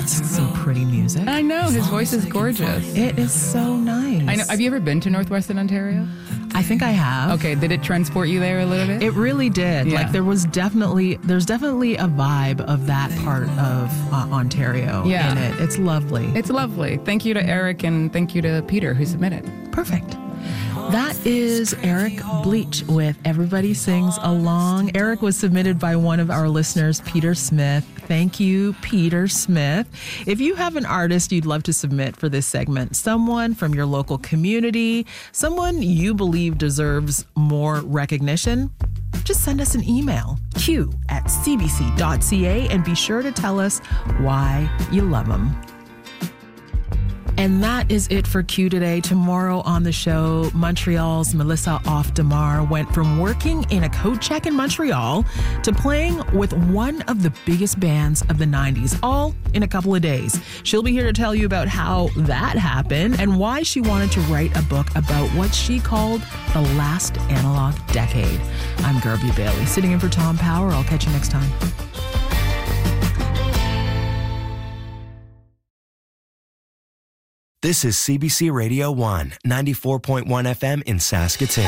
That's some pretty music. I know. His voice is gorgeous. It is so nice. I know. Have you ever been to Northwestern Ontario? I think I have. Okay. Did it transport you there a little bit? It really did. Yeah. Like there's definitely a vibe of that part of Ontario in it. It's lovely. It's lovely. Thank you to Eric and thank you to Peter who submitted. Perfect. That is Eric Bleach with Everybody Sings Along. Eric was submitted by one of our listeners, Peter Smith. Thank you, Peter Smith. If you have an artist you'd love to submit for this segment, someone from your local community, someone you believe deserves more recognition, just send us an email, q@cbc.ca, and be sure to tell us why you love them. And that is it for Q today. Tomorrow on the show, Montreal's Melissa Off-Demar went from working in a coat check in Montreal to playing with one of the biggest bands of the 90s, all in a couple of days. She'll be here to tell you about how that happened and why she wanted to write a book about what she called the last analog decade. I'm Garvey Bailey, sitting in for Tom Power. I'll catch you next time. This is CBC Radio 1, 94.1 FM in Saskatoon.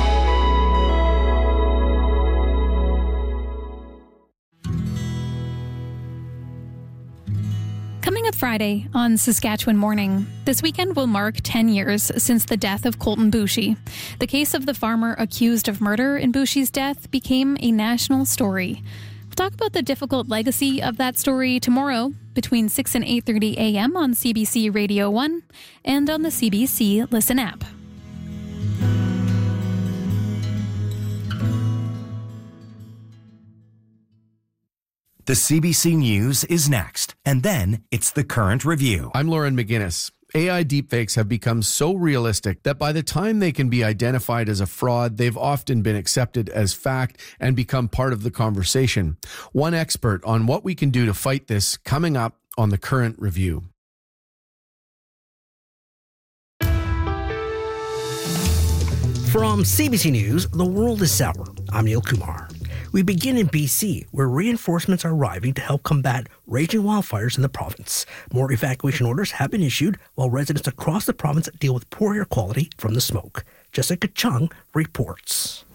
Coming up Friday on Saskatchewan Morning, this weekend will mark 10 years since the death of Colton Boushie. The case of the farmer accused of murder in Boushie's death became a national story. We'll talk about the difficult legacy of that story tomorrow between 6 and 8:30 a.m. on CBC Radio 1 and on the CBC Listen app. The CBC News is next, and then it's the Current Review. I'm Lauren McGinnis. AI deepfakes have become so realistic that by the time they can be identified as a fraud, they've often been accepted as fact and become part of the conversation. One expert on what we can do to fight this coming up on the Current Review. From CBC News, the world is sour. I'm Neil Kumar. We begin in BC, where reinforcements are arriving to help combat raging wildfires in the province. More evacuation orders have been issued, while residents across the province deal with poor air quality from the smoke. Jessica Chung reports.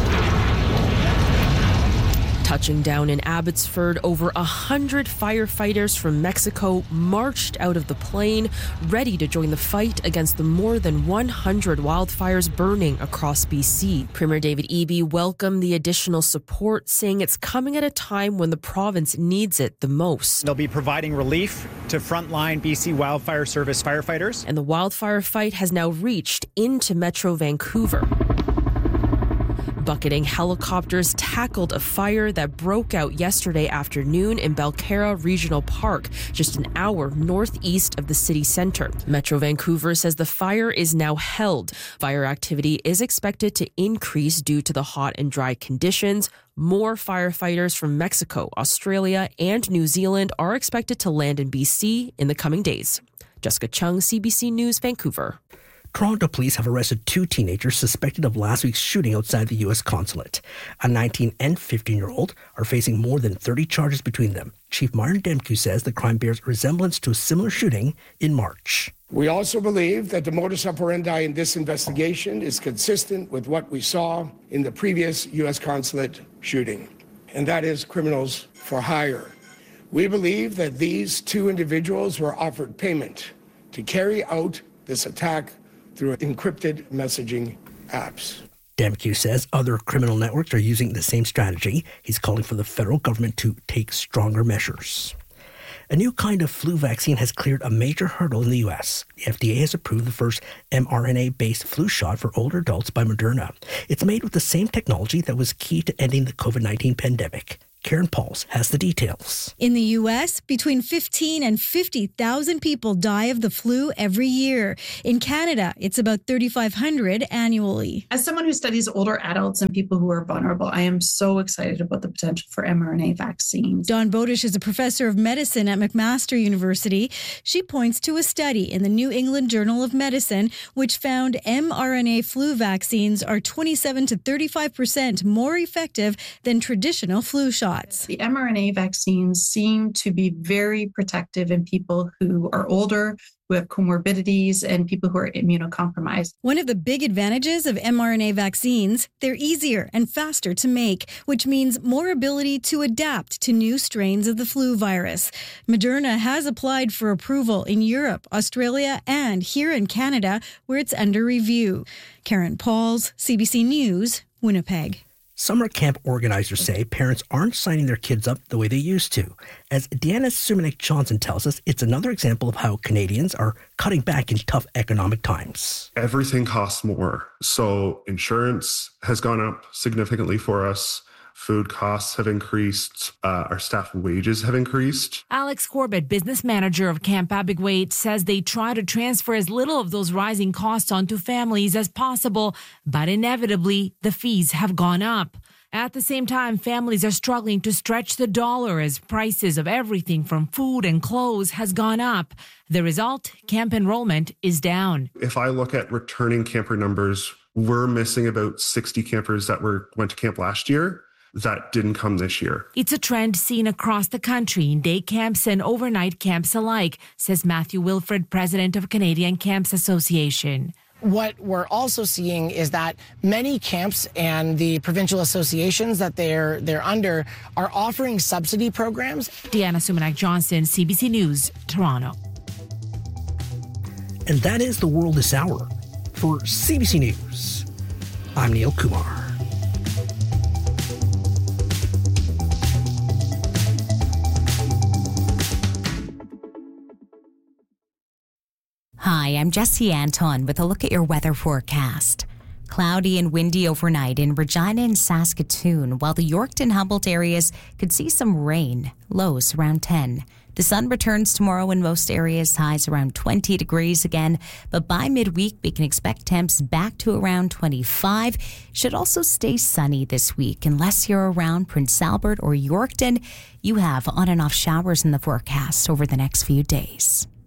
Touching down in Abbotsford, over 100 firefighters from Mexico marched out of the plane, ready to join the fight against the more than 100 wildfires burning across BC. Premier David Eby welcomed the additional support, saying it's coming at a time when the province needs it the most. They'll be providing relief to frontline BC Wildfire Service firefighters. And the wildfire fight has now reached into Metro Vancouver. Bucketing helicopters tackled a fire that broke out yesterday afternoon in Belcarra Regional Park, just an hour northeast of the city centre. Metro Vancouver says the fire is now held. Fire activity is expected to increase due to the hot and dry conditions. More firefighters from Mexico, Australia, and New Zealand are expected to land in BC in the coming days. Jessica Chung, CBC News, Vancouver. Toronto police have arrested 2 teenagers suspected of last week's shooting outside the U.S. consulate. A 19 and 15-year-old are facing more than 30 charges between them. Chief Myron Demke says the crime bears resemblance to a similar shooting in March. We also believe that the modus operandi in this investigation is consistent with what we saw in the previous U.S. consulate shooting, and that is criminals for hire. We believe that these 2 individuals were offered payment to carry out this attack through encrypted messaging apps. Demke says other criminal networks are using the same strategy. He's calling for the federal government to take stronger measures. A new kind of flu vaccine has cleared a major hurdle in the U.S. The FDA has approved the first mRNA-based flu shot for older adults by Moderna. It's made with the same technology that was key to ending the COVID-19 pandemic. Karen Pauls has the details. In the U.S., between 15 and 50,000 people die of the flu every year. In Canada, it's about 3,500 annually. As someone who studies older adults and people who are vulnerable, I am so excited about the potential for mRNA vaccines. Dawn Bodish is a professor of medicine at McMaster University. She points to a study in the New England Journal of Medicine, which found mRNA flu vaccines are 27 to 35% more effective than traditional flu shots. shots. The mRNA vaccines seem to be very protective in people who are older, who have comorbidities, and people who are immunocompromised. One of the big advantages of mRNA vaccines, they're easier and faster to make, which means more ability to adapt to new strains of the flu virus. Moderna has applied for approval in Europe, Australia, and here in Canada, where it's under review. Karen Pauls, CBC News, Winnipeg. Summer camp organizers say parents aren't signing their kids up the way they used to. As Deanna Sumanek-Johnson tells us, it's another example of how Canadians are cutting back in tough economic times. Everything costs more. So insurance has gone up significantly for us. Food costs have increased. Our staff wages have increased. Alex Corbett, business manager of Camp Abigwait, says they try to transfer as little of those rising costs onto families as possible, but inevitably the fees have gone up. At the same time, families are struggling to stretch the dollar as prices of everything from food and clothes has gone up. The result, camp enrollment is down. If I look at returning camper numbers, we're missing about 60 campers that went to camp last year. That didn't come this year. It's a trend seen across the country in day camps and overnight camps alike, says Matthew Wilfred, president of Canadian Camps Association. What we're also seeing is that many camps and the provincial associations that they're under are offering subsidy programs. Deanna Sumanek-Johnson, CBC News, Toronto. And that is the world this hour. For CBC News, I'm Neil Kumar. Hi, I'm Jessie Anton with a look at your weather forecast. Cloudy and windy overnight in Regina and Saskatoon, while the Yorkton Humboldt areas could see some rain, lows around 10. The sun returns tomorrow in most areas, highs around 20 degrees again, but by midweek we can expect temps back to around 25. Should also stay sunny this week unless you're around Prince Albert or Yorkton. You have on and off showers in the forecast over the next few days.